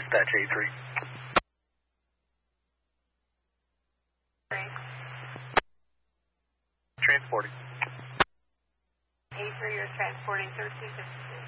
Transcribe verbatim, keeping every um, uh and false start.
Dispatch A three. Transporting. A three, you're transporting thirteen fifty-two.